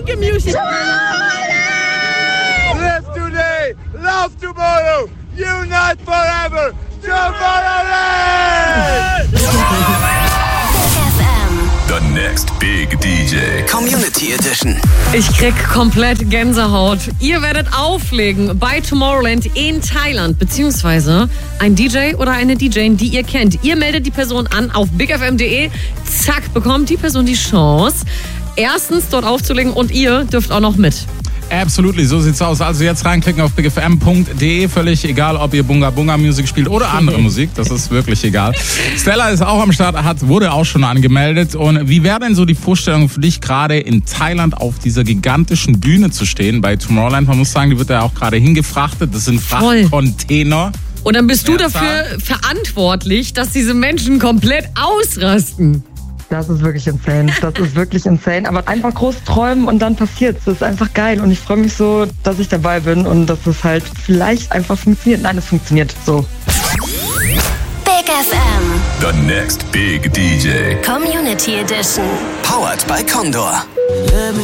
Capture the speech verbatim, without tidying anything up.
reggae music. Live today, love tomorrow, unite forever, Tomorrowland! The next big D J. Community Edition. Ich krieg komplett Gänsehaut. Ihr werdet auflegen bei Tomorrowland in Thailand, beziehungsweise ein D J oder eine D J, die ihr kennt. Ihr meldet die Person an auf big f m punkt d e. Zack, bekommt die Person die Chance, erstens dort aufzulegen und ihr dürft auch noch mit. Absolutely, so sieht's aus. Also jetzt reinklicken auf big f m punkt d e. Völlig egal, ob ihr Bunga Bunga Musik spielt oder andere Musik. Das ist wirklich egal. Stella ist auch am Start, hat, wurde auch schon angemeldet. Und wie wäre denn so die Vorstellung für dich, gerade in Thailand auf dieser gigantischen Bühne zu stehen bei Tomorrowland? Man muss sagen, die wird ja auch gerade hingefrachtet. Das sind Frachtcontainer. Und dann bist du dafür verantwortlich, dass diese Menschen komplett ausrasten. Das ist wirklich insane. Das ist wirklich insane. Aber einfach groß träumen und dann passiert's. Das ist einfach geil. Und ich freue mich so, dass ich dabei bin und dass es halt vielleicht einfach funktioniert. Nein, es funktioniert so. Big F M. The next big D J. Community Edition. Powered by Condor.